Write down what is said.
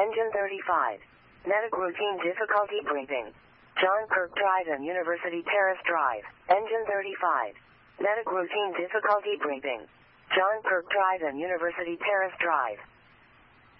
Engine 35. Medic routine difficulty briefing. John Kirk Drive and University Terrace Drive. Engine 35. Medic routine difficulty briefing. John Kirk Drive and University Terrace Drive.